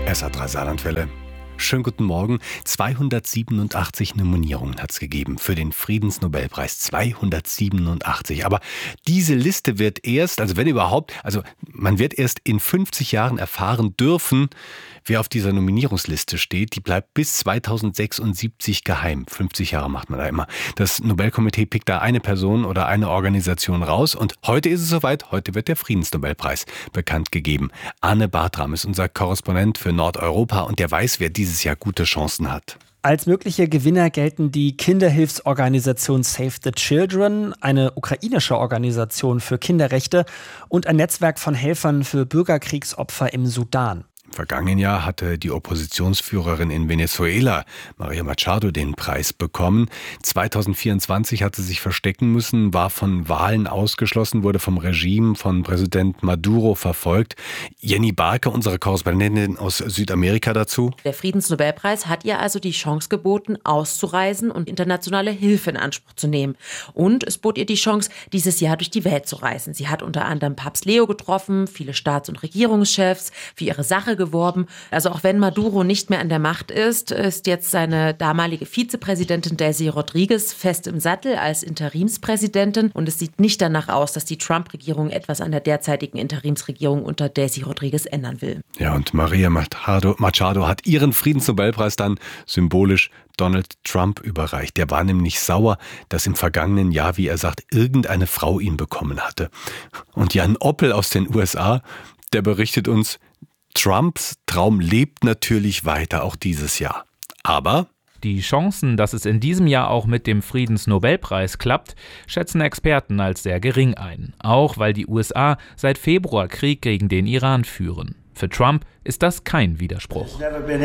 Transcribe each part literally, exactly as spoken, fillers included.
S A drei Saarlandwelle. Schönen guten Morgen. zweihundertsiebenundachtzig Nominierungen hat es gegeben für den Friedensnobelpreis. zweihundertsiebenundachtzig. Aber diese Liste wird erst, also wenn überhaupt, also man wird erst in fünfzig Jahren erfahren dürfen, wer auf dieser Nominierungsliste steht. Die bleibt bis zweitausendsechsundsiebzig geheim. fünfzig Jahre macht man da immer. Das Nobelkomitee pickt da eine Person oder eine Organisation raus. Und heute ist es soweit. Heute wird der Friedensnobelpreis bekannt gegeben. Arne Bartram ist unser Korrespondent für Nordeuropa und der weiß, wer dieses Jahr gute Chancen hat. Als mögliche Gewinner gelten die Kinderhilfsorganisation Save the Children, eine ukrainische Organisation für Kinderrechte und ein Netzwerk von Helfern für Bürgerkriegsopfer im Sudan. Im vergangenen Jahr hatte die Oppositionsführerin in Venezuela, Maria Machado, den Preis bekommen. zweitausendvierundzwanzig hat sie sich verstecken müssen, war von Wahlen ausgeschlossen, wurde vom Regime von Präsident Maduro verfolgt. Jenny Barke, unsere Korrespondentin aus Südamerika, dazu. Der Friedensnobelpreis hat ihr also die Chance geboten, auszureisen und internationale Hilfe in Anspruch zu nehmen. Und es bot ihr die Chance, dieses Jahr durch die Welt zu reisen. Sie hat unter anderem Papst Leo getroffen, viele Staats- und Regierungschefs, für ihre Sache geworben. Also auch wenn Maduro nicht mehr an der Macht ist, ist jetzt seine damalige Vizepräsidentin Delcy Rodriguez fest im Sattel als Interimspräsidentin. Und es sieht nicht danach aus, dass die Trump-Regierung etwas an der derzeitigen Interimsregierung unter Delcy Rodriguez ändern will. Ja, und Maria Machado, Machado hat ihren Friedensnobelpreis dann symbolisch Donald Trump überreicht. Der war nämlich sauer, dass im vergangenen Jahr, wie er sagt, irgendeine Frau ihn bekommen hatte. Und Jan Oppel aus den U S A, der berichtet uns, Trumps Traum lebt natürlich weiter, auch dieses Jahr. Aber die Chancen, dass es in diesem Jahr auch mit dem Friedensnobelpreis klappt, schätzen Experten als sehr gering ein. Auch weil die U S A seit Februar Krieg gegen den Iran führen. Für Trump ist das kein Widerspruch.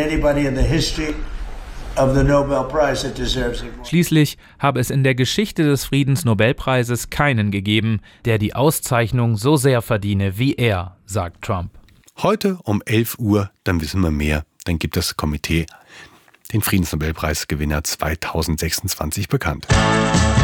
Schließlich habe es in der Geschichte des Friedensnobelpreises keinen gegeben, der die Auszeichnung so sehr verdiene wie er, sagt Trump. Heute um elf Uhr, dann wissen wir mehr. Dann gibt das Komitee den Friedensnobelpreisgewinner zweitausendsechsundzwanzig bekannt.